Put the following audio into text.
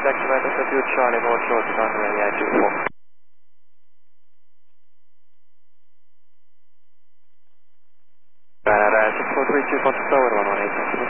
contact with altitude Charlie, hold short, runway 24. Canada 6432, contact over 118.